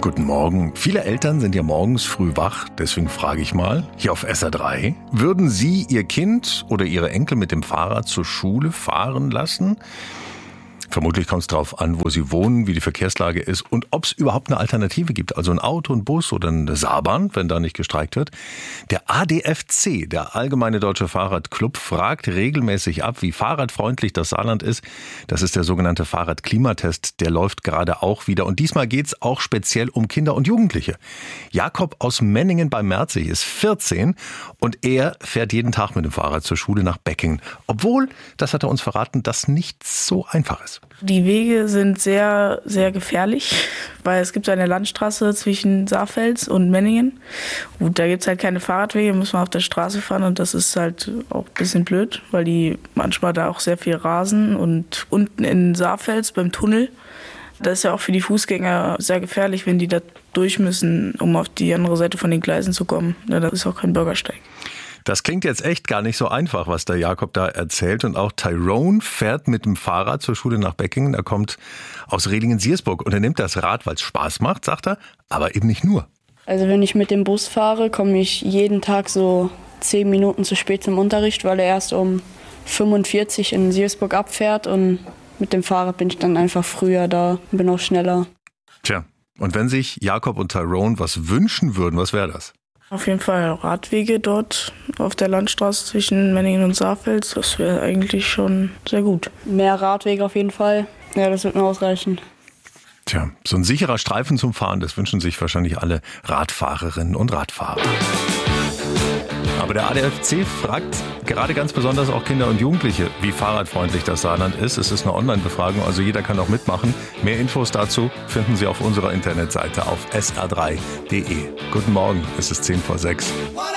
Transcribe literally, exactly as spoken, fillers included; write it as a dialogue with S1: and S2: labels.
S1: Guten Morgen. Viele Eltern sind ja morgens früh wach, deswegen frage ich mal, hier auf S R drei, würden Sie Ihr Kind oder Ihre Enkel mit dem Fahrrad zur Schule fahren lassen? Vermutlich kommt es darauf an, wo Sie wohnen, wie die Verkehrslage ist und ob es überhaupt eine Alternative gibt, also ein Auto, ein Bus oder eine Saarbahn, wenn da nicht gestreikt wird. Der A D F C, der Allgemeine Deutsche Fahrradclub, fragt regelmäßig ab, wie fahrradfreundlich das Saarland ist. Das ist der sogenannte Fahrradklimatest, der läuft gerade auch wieder. Und diesmal geht es auch speziell um Kinder und Jugendliche. Jakob aus Menningen bei Merzig ist vierzehn und er fährt jeden Tag mit dem Fahrrad zur Schule nach Beckingen. Obwohl, das hat er uns verraten, das nicht so einfach ist.
S2: Die Wege sind sehr, sehr gefährlich, weil es gibt eine Landstraße zwischen Saarfels und Menningen. Gut, da gibt es halt keine Fahrradwege, muss man auf der Straße fahren und das ist halt auch ein bisschen blöd, weil die manchmal da auch sehr viel rasen. Und unten in Saarfels beim Tunnel, das ist ja auch für die Fußgänger sehr gefährlich, wenn die da durch müssen, um auf die andere Seite von den Gleisen zu kommen. Ja, das ist auch kein Bürgersteig.
S1: Das klingt jetzt echt gar nicht so einfach, was der Jakob da erzählt. Und auch Tyrone fährt mit dem Fahrrad zur Schule nach Beckingen. Er kommt aus Redingen-Siersburg und er nimmt das Rad, weil es Spaß macht, sagt er, aber eben nicht nur.
S3: Also wenn ich mit dem Bus fahre, komme ich jeden Tag so zehn Minuten zu spät zum Unterricht, weil er erst um fünfundvierzig in Siersburg abfährt. Und mit dem Fahrrad bin ich dann einfach früher da und bin auch schneller.
S1: Tja, und wenn sich Jakob und Tyrone was wünschen würden, was wäre das?
S2: Auf jeden Fall Radwege dort auf der Landstraße zwischen Menningen und Saarfels. Das wäre eigentlich schon sehr gut.
S3: Mehr Radwege auf jeden Fall. Ja, das wird mir ausreichen.
S1: Tja, so ein sicherer Streifen zum Fahren, das wünschen sich wahrscheinlich alle Radfahrerinnen und Radfahrer. Aber der A D F C fragt gerade ganz besonders auch Kinder und Jugendliche, wie fahrradfreundlich das Saarland ist. Es ist eine Online-Befragung, also jeder kann auch mitmachen. Mehr Infos dazu finden Sie auf unserer Internetseite auf s r drei punkt d e. Guten Morgen, es ist zehn vor sechs.